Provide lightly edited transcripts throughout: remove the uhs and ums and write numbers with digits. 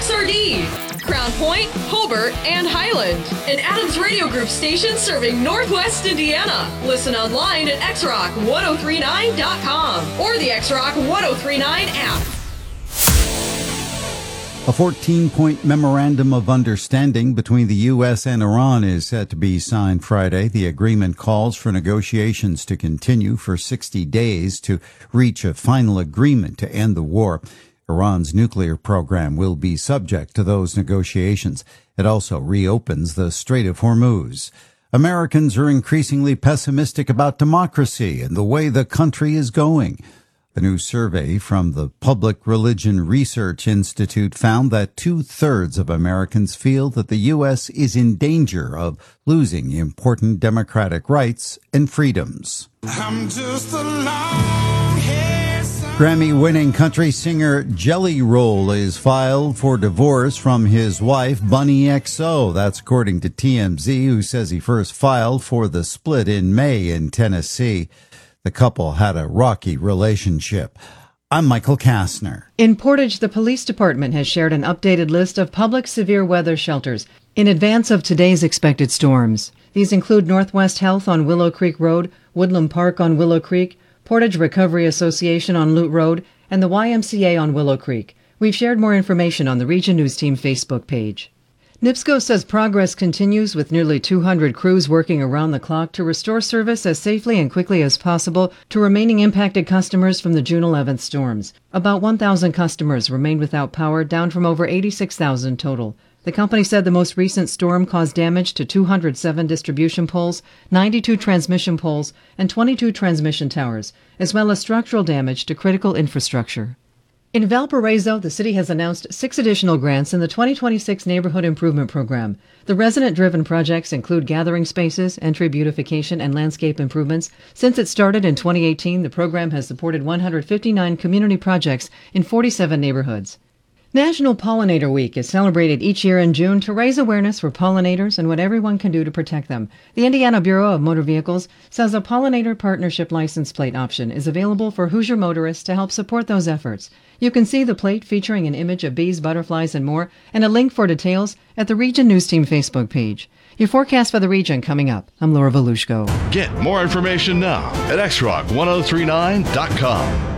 XRD, Crown Point, Hobart, and Highland. An Adams Radio Group station serving Northwest Indiana. Listen online at xrock1039.com or the XRock 1039 app. A 14-point memorandum of understanding between the U.S. and Iran is set to be signed Friday. The agreement calls for negotiations to continue for 60 days to reach a final agreement to end the war. Iran's nuclear program will be subject to those negotiations. It also reopens the Strait of Hormuz. Americans are increasingly pessimistic about democracy and the way the country is going. A new survey from the Public Religion Research Institute found that 2/3 of Americans feel that the U.S. is in danger of losing important democratic rights and freedoms. I'm just a Grammy-winning country singer Jelly Roll is filed for divorce from his wife, Bunny XO. That's according to TMZ, who says he first filed for the split in May in Tennessee. The couple had a rocky relationship. I'm Michael Kastner. In Portage, the police department has shared an updated list of public severe weather shelters in advance of today's expected storms. These include Northwest Health on Willow Creek Road, Woodland Park on Willow Creek, Portage Recovery Association on Lute Road, and the YMCA on Willow Creek. We've shared more information on the Region News Team Facebook page. NIPSCO says progress continues with nearly 200 crews working around the clock to restore service as safely and quickly as possible to remaining impacted customers from the June 11th storms. About 1,000 customers remained without power, down from over 86,000 total. The company said the most recent storm caused damage to 207 distribution poles, 92 transmission poles, and 22 transmission towers, as well as structural damage to critical infrastructure. In Valparaiso, the city has announced 6 additional grants in the 2026 Neighborhood Improvement Program. The resident-driven projects include gathering spaces, entry beautification, and landscape improvements. Since it started in 2018, the program has supported 159 community projects in 47 neighborhoods. National Pollinator Week is celebrated each year in June to raise awareness for pollinators and what everyone can do to protect them. The Indiana Bureau of Motor Vehicles says a pollinator partnership license plate option is available for Hoosier motorists to help support those efforts. You can see the plate featuring an image of bees, butterflies, and more, and a link for details at the Region News Team Facebook page. Your forecast for the region coming up. I'm Laura Volushko. Get more information now at xrock1039.com.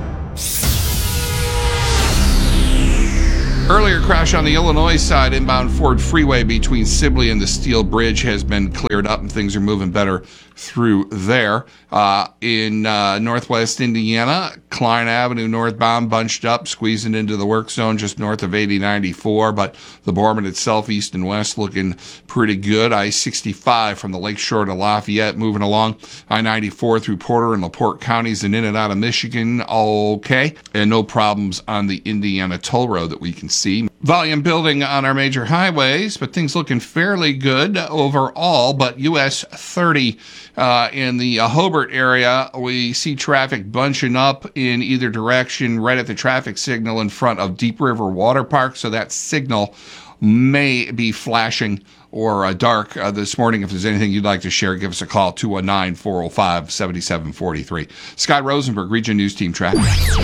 Earlier crash on the Illinois side, inbound Ford Freeway between Sibley and the Steel Bridge has been cleared up and things are moving better through there. In northwest Indiana, Klein Avenue northbound bunched up, squeezing into the work zone just north of 8094, but the Borman itself, east and west, looking pretty good. I-65 from the lakeshore to Lafayette moving along. I-94 through Porter and LaPorte counties and in and out of Michigan, all okay. And no problems on the Indiana toll road that we can see. Volume building on our major highways, but things looking fairly good overall. But US 30 in the Hobart area, we see traffic bunching up in either direction right at the traffic signal in front of Deep River Water Park. So that signal may be flashing or dark this morning. If there's anything you'd like to share, give us a call, 219-405-7743. Scott Rosenberg, Region News Team Traffic.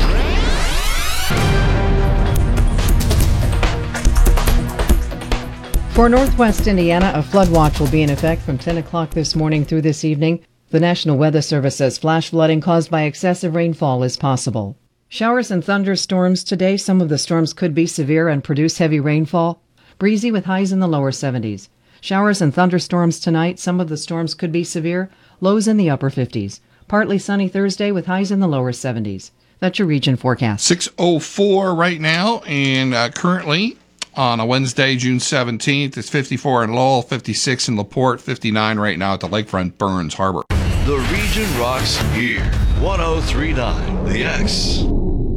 For Northwest Indiana, a flood watch will be in effect from 10 o'clock this morning through this evening. The National Weather Service says flash flooding caused by excessive rainfall is possible. Showers and thunderstorms today. Some of the storms could be severe and produce heavy rainfall. Breezy with highs in the lower 70s. Showers and thunderstorms tonight. Some of the storms could be severe. Lows in the upper 50s. Partly sunny Thursday with highs in the lower 70s. That's your region forecast. 6:04 right now, and currently on a Wednesday, June 17th, it's 54 in Lowell, 56 in LaPorte, 59 right now at the lakefront Burns Harbor. The region rocks here. 1039 The X.